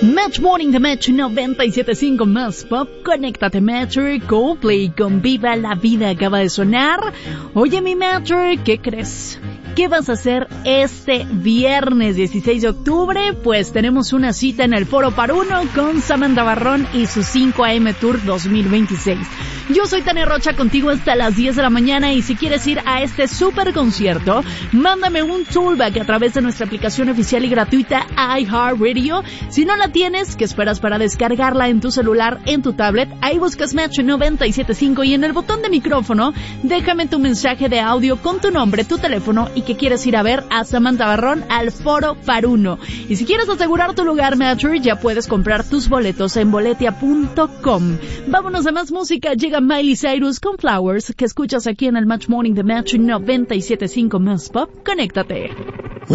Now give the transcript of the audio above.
Match Morning de Match 97.5 más pop. Conéctate, Matcher. Coldplay con Viva la Vida acaba de sonar. Oye, mi Matcher, ¿qué crees? ¿Qué vas a hacer este viernes 16 de octubre? Pues tenemos una cita en el Foro Par Uno con Samantha Barrón y su 5 AM Tour 2026. Yo soy Tania Rocha, contigo hasta las 10 de la mañana, y si quieres ir a este super concierto, mándame un toolback a través de nuestra aplicación oficial y gratuita iHeartRadio. Si no la tienes, ¿qué esperas para descargarla en tu celular, en tu tablet? Ahí buscas Match 97.5 y en el botón de micrófono déjame tu mensaje de audio con tu nombre, tu teléfono y que quieres ir a ver a Samantha Barrón al Foro Par Uno. Y si quieres asegurar tu lugar, Matcher, ya puedes comprar tus boletos en boletia.com. Vámonos a más música. Llega Miley Cyrus con Flowers, que escuchas aquí en el Match Morning de Match 97.5 más pop. Conéctate.